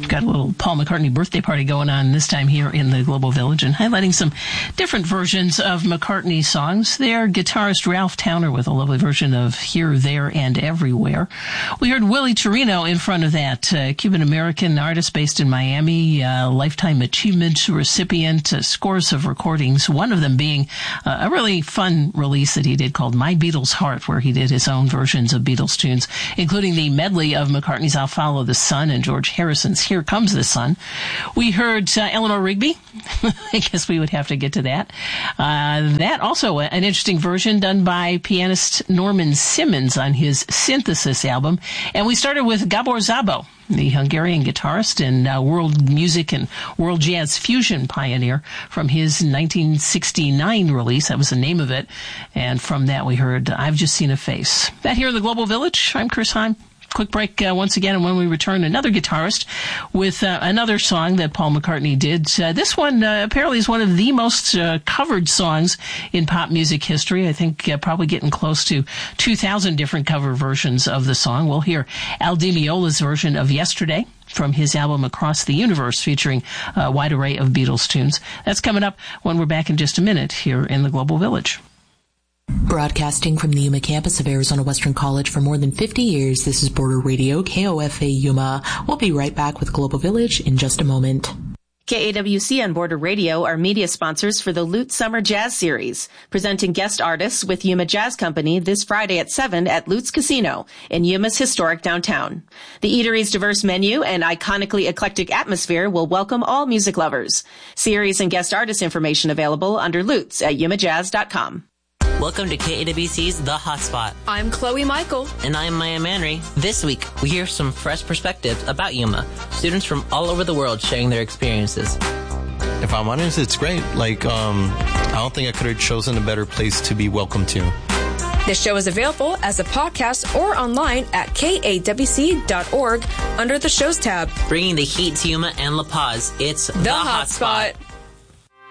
we've got a little Paul McCartney birthday party going on this time here in the Global Village and highlighting some different versions of McCartney songs. There, guitarist Ralph Towner with a lovely version of Here, There, and Everywhere. We heard Willie Torino in front of that, Cuban-American artist based in Miami, Lifetime Achievement recipient, scores of recordings, one of them being a really fun release that he did called My Beatles Heart, where he did his own versions of Beatles tunes, including the medley of McCartney's I'll Follow the Sun and George Harrison's Here Comes the Sun. We heard Eleanor Rigby. I guess we would have to get to that. That also an interesting version done by pianist Norman Simmons on his Synthesis album. And we started with Gabor Szabo, the Hungarian guitarist and world music and world jazz fusion pioneer, from his 1969 release. That was the name of it. And from that we heard I've Just Seen a Face. That here in the Global Village. I'm Chris Heim. Quick break once again, and when we return, another guitarist with another song that Paul McCartney did. This one apparently is one of the most covered songs in pop music history. I think probably getting close to 2,000 different cover versions of the song. We'll hear Al Di Meola's version of Yesterday from his album Across the Universe, featuring a wide array of Beatles tunes. That's coming up when we're back in just a minute here in the Global Village. Broadcasting from the Yuma campus of Arizona Western College for more than 50 years, this is Border Radio, KOFA Yuma. We'll be right back with Global Village in just a moment. KAWC and Border Radio are media sponsors for the Lute Summer Jazz Series, presenting guest artists with Yuma Jazz Company this Friday at 7 at Lute's Casino in Yuma's historic downtown. The eatery's diverse menu and iconically eclectic atmosphere will welcome all music lovers. Series and guest artist information available under Lute's at yumajazz.com. Welcome to KAWC's The Hotspot. I'm Chloe Michael. And I'm Maya Manry. This week, we hear some fresh perspectives about Yuma. Students from all over the world sharing their experiences. If I'm honest, it's great. I don't think I could have chosen a better place to be welcome to. This show is available as a podcast or online at kawc.org under the Shows tab. Bringing the heat to Yuma and La Paz, it's The Hotspot.